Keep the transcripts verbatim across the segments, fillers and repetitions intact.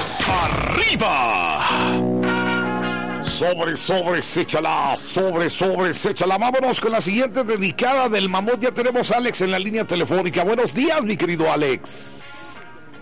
arriba. Sobre, sobre, échala, sobre, sobre, échala. Vámonos con la siguiente dedicada del mamut. Ya tenemos a Alex en la línea telefónica. Buenos días, mi querido Alex.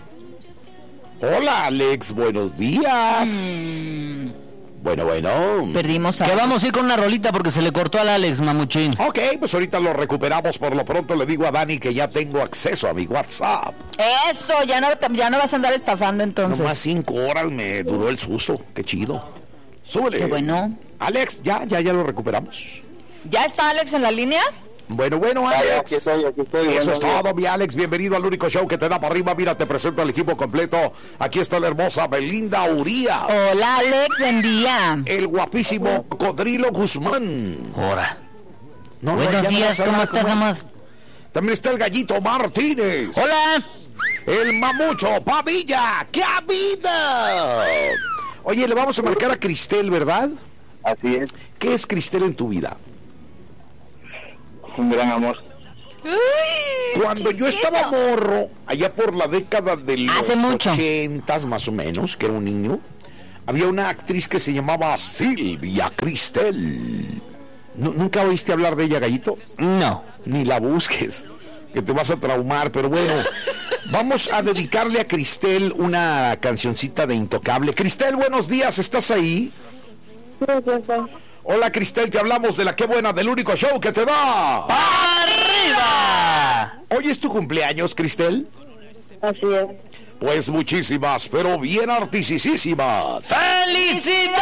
Hola, Alex, buenos días. Mm. Bueno, bueno. Perdimos a... Que vamos a ir con una rolita porque se le cortó al Alex, mamuchín. Ok, pues ahorita lo recuperamos. Por lo pronto le digo a Dani que ya tengo acceso a mi WhatsApp. Eso, ya no, ya no vas a andar estafando entonces. Nomás cinco horas me duró el susto. Qué chido. Súbele. Qué bueno. Alex, ya, ya, ya lo recuperamos. ¿Ya está Alex en la línea? Bueno, bueno, Alex. Aquí estoy, aquí estoy. Eso es Bueno, todo, mi Alex. Bienvenido al único show que te da para arriba. Mira, te presento al equipo completo. Aquí está la hermosa Belinda Uría. Hola, Alex, buen día. El guapísimo Cocodrilo Guzmán. Ahora. No, no, Buenos ya no días, vas a ¿cómo hablar estás, como él. amor? También está el Gallito Martínez. Hola. El Mamucho Pavilla. ¡Qué vida! Oye, le vamos a marcar a Cristel, ¿verdad? así es, ¿Qué es Cristel en tu vida? un gran amor. Cuando yo estaba morro, allá por la década de los Hace mucho. ochentas más o menos, que era un niño, había una actriz que se llamaba Silvia Cristel. ¿Nu- ¿Nunca oíste hablar de ella, Gallito? No. Ni la busques, que te vas a traumar, pero bueno, vamos a dedicarle a Cristel una cancioncita de Intocable. Cristel, buenos días, ¿estás ahí? Hola, Cristel, te hablamos de la Qué Buena, del único show que te da ¡Arriba! Hoy es tu cumpleaños, Cristel. Así es. Pues muchísimas, pero bien artisísimas. ¡Felicidades!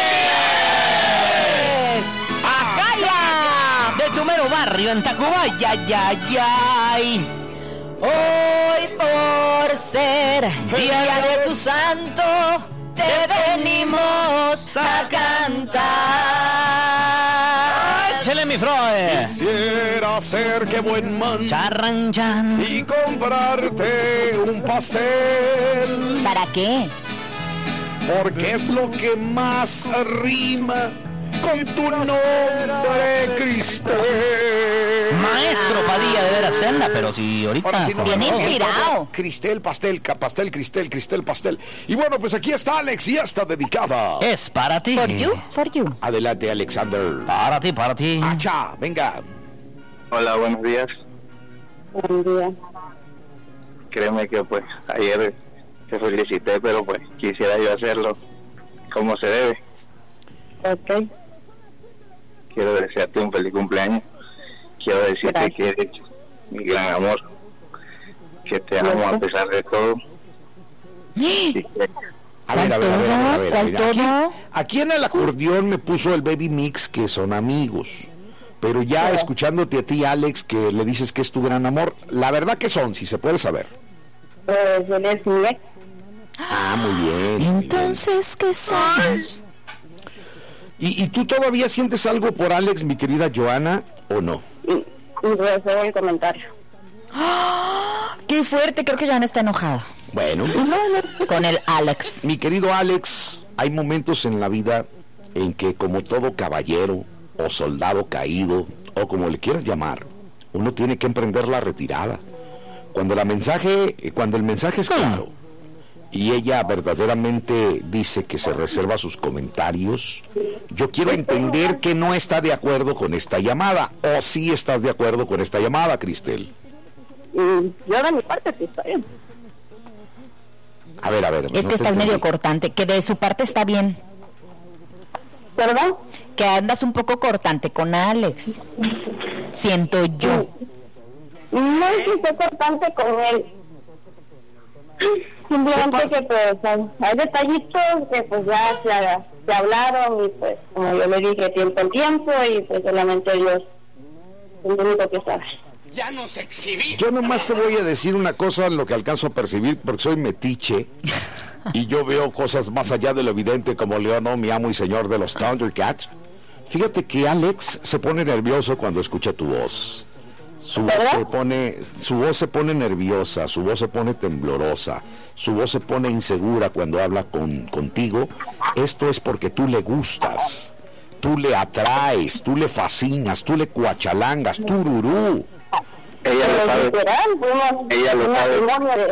¡Acaya! De tu mero barrio en Tacubaya, ya, ya. Hoy por ser día de tu santo, te venimos a cantar. Échale, mi Froe. Quisiera ser que buen man Charran, chan. y comprarte un pastel, ¿Para qué? porque es lo que más rima con tu nombre, Cristel. Maestro Padilla, de veras te anda, pero si ahorita... Ahora sí no, Bien no, no, inspirado. Cristel, pastel, ca- pastel, Cristel, Cristel, pastel. Y bueno, pues aquí está Alex y ya está dedicada. Es para ti. For you, for you. Adelante, Alexander. Para ti, para ti. Acha, venga. Hola, buenos días. Buen día. Créeme que pues ayer te felicité, pero pues quisiera yo hacerlo como se debe. Ok. Quiero desearte un feliz cumpleaños. Quiero decirte Gracias. que eres mi gran amor, que te amo a pesar de todo. Y que A ver, a ver, a ver, a ver, a ver, a ¿Cuál ver. todo? Aquí, aquí en el acordeón me puso el Baby Mix, que son amigos. Pero ya escuchándote a ti, Alex, que le dices que es tu gran amor, la verdad que son, si se puede saber. Pues él es mi ex. Ah, muy bien. muy Entonces, ¿qué somos? bien. ¿Y, ¿Y tú todavía sientes algo por Alex, mi querida Joana, o no? Y, y reservo el comentario. Qué fuerte, creo que Joana está enojada Bueno, con el Alex. mi querido Alex, hay momentos en la vida en que, como todo caballero o soldado caído, o como le quieras llamar, uno tiene que emprender la retirada. Cuando la mensaje, cuando el mensaje es claro y ella verdaderamente dice que se reserva sus comentarios, yo quiero entender que no está de acuerdo con esta llamada, o sí estás de acuerdo con esta llamada, Cristel. Y yo de mi parte sí está bien. A ver, a ver. Es no que te estás entendí. medio cortante, que de su parte está bien. ¿Verdad? Que andas un poco cortante con Alex. Siento yo. No es que esté cortante con él. Simplemente que pues hay, hay detallitos que pues ya se, se hablaron y pues como yo le dije tiempo en tiempo y pues solamente Dios es lo único que sabe. Yo nomás te voy a decir una cosa en lo que alcanzo a percibir, porque soy metiche y yo veo cosas más allá de lo evidente, como Leono, mi amo y señor de los Thundercats. Fíjate que Alex se pone nervioso cuando escucha tu voz. Su voz ¿Verdad? se pone, su voz se pone nerviosa, su voz se pone temblorosa, su voz se pone insegura cuando habla con, contigo. Esto es porque tú le gustas, tú le atraes, tú le fascinas, tú le cuachalangas, tururú. ella lo Pero sabe. literal, fuimos Ella lo un sabe. matrimonio de,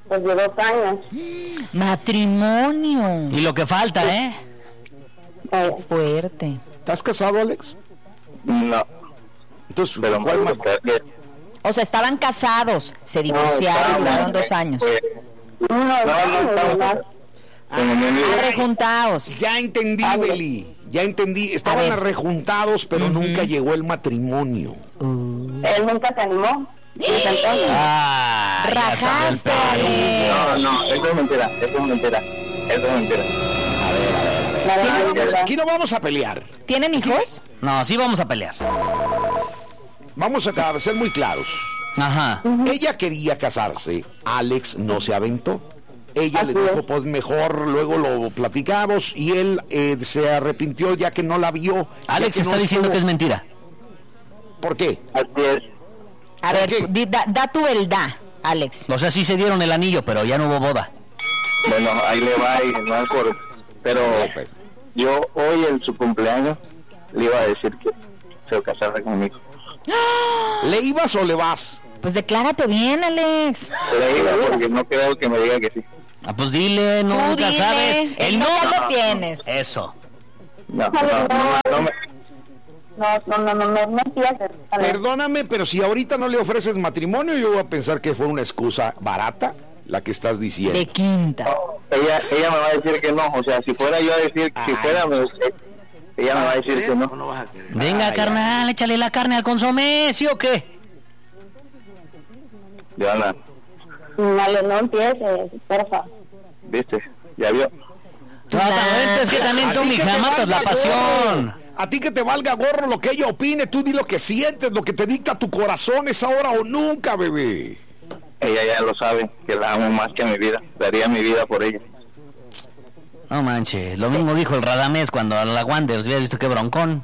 pues de dos años. Matrimonio. Y lo que falta, ¿eh? Eh, Fuerte. ¿Estás casado, Alex? No, Entonces, pero ¿cuál me más? gustaría. O sea, estaban casados, se divorciaron, estábamos, duraron dos años. pues, unos no, no, años, estamos- ¿verdad? como mi amigo. Arrejuntados. Ya entendí, Alex. Beli. Ya entendí. A Estaban ver. arrejuntados, pero nunca llegó el matrimonio. Él nunca se animó. Desde entonces. Ah, ya salió el Rajaste, palo. Alex. No, no, eso es mentira, eso es mentira, eso es mentira. La Aquí verdad no es vamos, verdad. aquí no vamos a pelear. ¿Tienen hijos? No, sí vamos a pelear. Vamos a ser muy claros. Ajá. Ella quería casarse, Alex no se aventó. Ella le Así dijo, es. pues mejor, luego lo platicamos, y él eh, se arrepintió ya que no la vio. ya Alex que está no diciendo estuvo. que es mentira. ¿Por qué? Así es. A ¿Por ver, qué? di- da, da tu verdad, Alex. O sea, sí se dieron el anillo, pero ya no hubo boda. Bueno, ahí le va y no es por... Pero Pues, yo hoy en su cumpleaños le iba a decir que se casara conmigo. ¿le ibas o le vas? Pues declárate bien, Alex. Le iba porque no creo que me diga que sí. Ah, pues dile, Tú nunca dile, sabes. el no ya lo tienes. Eso. No, no, no, no me... No, no, no, no, no, no empieces. Alex. Perdóname, pero si ahorita no le ofreces matrimonio, yo voy a pensar que fue una excusa barata la que estás diciendo. De quinta. Ella, ella me va a decir que no, o sea, si fuera yo a decir, si fuera, me- ella me va a decir que no. Venga, Ay, carnal, échale la carne al consomé, ¿sí o qué? Joana, Dale, no empieces, porfa. viste, ya vio. Exactamente, es que también A tú, ti que mija, te matas la valga pasión. gorro. A ti que te valga gorro lo que ella opine, tú di lo que sientes, lo que te dicta tu corazón, es ahora o nunca, bebé. Ella ya lo sabe, que la amo más que a mi vida, daría mi vida por ella. No manches, lo mismo dijo el Radamés cuando a la Wanderers había visto que broncón.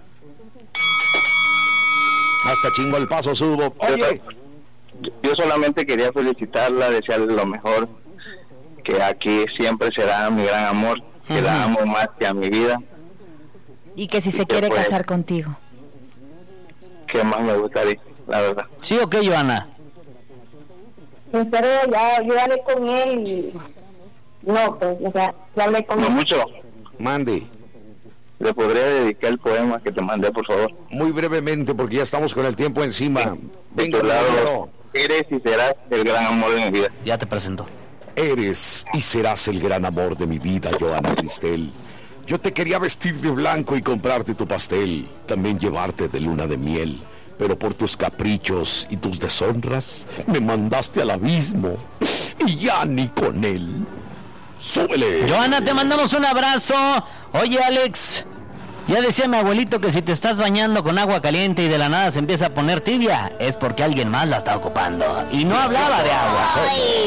Hasta chingo el paso subo. Oye, Yo, yo solamente quería felicitarla, desearle lo mejor, que aquí siempre será mi gran amor, que Ujú. la amo más que a mi vida, Y que si se ¿Y qué quiere fue? casar contigo. que más me gustaría, la verdad. ¿Sí o qué, Joana? Sincero, ya, yo hablé con él y... No, pues, o sea, ya hablé con No él. mucho, mande, le podría dedicar el poema que te mandé, por favor. muy brevemente, porque ya estamos con el tiempo encima. De Venga, tu lado, Leonardo. eres y serás el gran amor de mi vida. Ya te presento. Eres y serás el gran amor de mi vida, Joana Cristel. Yo te quería vestir de blanco y comprarte tu pastel, también llevarte de luna de miel, pero por tus caprichos y tus deshonras me mandaste al abismo y ya ni con él. ¡Súbele! Joana, te mandamos un abrazo. Oye, Alex, ya decía mi abuelito que si te estás bañando con agua caliente y de la nada se empieza a poner tibia, es porque alguien más la está ocupando. Y no hablaba de agua.